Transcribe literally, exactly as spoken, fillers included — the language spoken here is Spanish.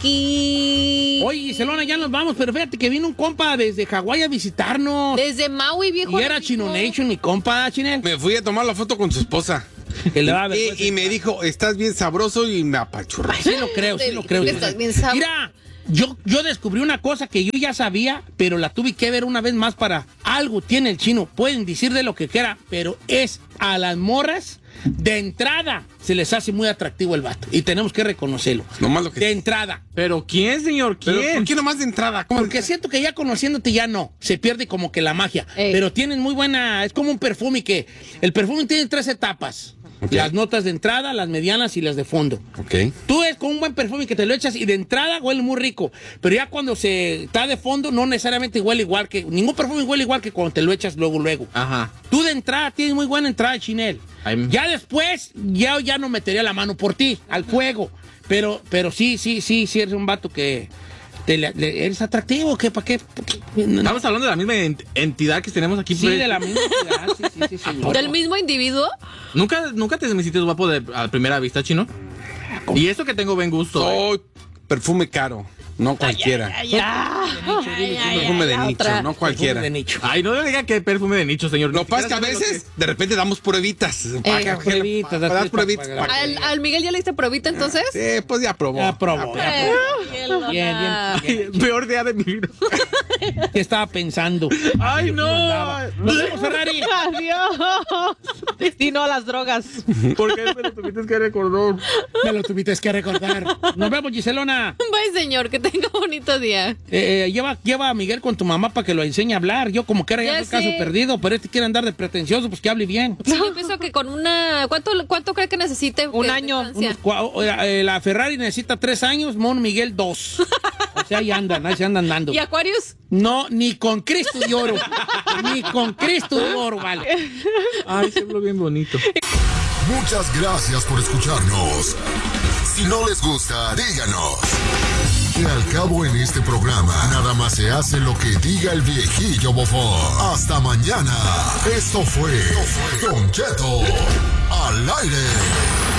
Y... Oye, Giselona, ya nos vamos, pero fíjate que vino un compa desde Hawái a visitarnos. Desde Maui, viejo. Y era Chino Nation, mi compa, Chinel. Me fui a tomar la foto con su esposa. Que le daba Y, vergüenza. y me dijo, estás bien sabroso, y me apachurró. Sí lo creo, sí lo creo. Estás bien sabroso. Mira, yo, yo descubrí una cosa que yo ya sabía, pero la tuve que ver una vez más para algo tiene el chino. Pueden decir de lo que quiera, pero es a las morras de entrada se les hace muy atractivo el vato. Y tenemos que reconocerlo. Nomás lo que... De entrada. ¿Pero quién, señor? ¿Quién? ¿Pero por qué nomás de entrada? ¿Cómo? Porque siento que ya conociéndote ya no. Se pierde como que la magia. Ey. Pero tienen muy buena... Es como un perfume que... El perfume tiene tres etapas. Ok. Las notas de entrada, las medianas y las de fondo. Ok. Tú es con un buen perfume que te lo echas y de entrada huele muy rico. Pero ya cuando se está de fondo no necesariamente huele igual que... Ningún perfume huele igual que cuando te lo echas luego, luego. Ajá. Tú de entrada tienes muy buena entrada, Chinel. Ay. Ya después, ya, ya no metería la mano por ti, al fuego. Pero, pero sí, sí, sí, sí eres un vato que... Te, le, le- ¿Eres atractivo? ¿Qué? ¿Para qué? ¿Pa qué? No. Estamos hablando de la misma ent- entidad que tenemos aquí. Sí, pues. de la misma ciudad, sí, sí, sí, señor. ¿Del mismo individuo? ¿Nunca, nunca te me hiciste guapo de, a primera vista, Chino? Y eso que tengo buen gusto. ¿eh? Soy perfume caro, no cualquiera. Ya. Perfume de nicho, no cualquiera. De nicho. Ay, no le diga que perfume de nicho, señor. Lo Ni que pasa es que a siquiera sabe veces, de repente damos pruebitas. Eh, Para que- pruebitas, para dar das pruebitas. para- para que- ¿Al, al Miguel ya le diste probita entonces? Sí, pues ya probó. Ya probó, ya Eh, probó. Bien, bien, bien. lo que- Peor día de mi vida. ¿Qué estaba pensando? Ay, no. Nos vemos, Ferrari. Adiós. Destino a las drogas. ¿Por qué me lo tuviste que recordar? Me lo tuviste que recordar. Nos vemos, Giselona. Bye, señor, que tenga bonito día. Eh, eh, lleva, lleva a Miguel con tu mamá para que lo enseñe a hablar. Yo como que era ya Ya el caso sé. perdido, pero este quiere andar de pretencioso, pues que hable bien. Sí, yo pienso que con una... ¿Cuánto, cuánto cree que necesite? Un de año. distancia? Unos cua- o- eh, la Ferrari necesita tres años, Mon Miguel dos. O sea, ahí andan, ahí se andan dando. ¿Y Aquarius? No, ni con Cristo de oro. Ni con Cristo de oro, vale. Ay, se habló bien bonito. Muchas gracias por escucharnos. Si no les gusta, díganos. Que al cabo en este programa, nada más se hace lo que diga el viejillo bofón. Hasta mañana. Esto fue Don Cheto al aire.